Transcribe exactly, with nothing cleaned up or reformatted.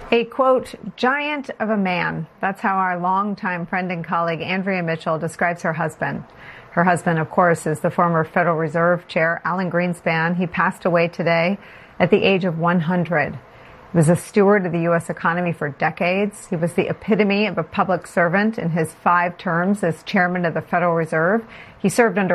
A, quote, giant of a man. That's how our longtime friend and colleague Andrea Mitchell describes her husband. Her husband, of course, is the former Federal Reserve Chair, Alan Greenspan. He passed away today at the age of one hundred. He was a steward of the U S economy for decades. He was the epitome of a public servant in his five terms as chairman of the Federal Reserve. He served under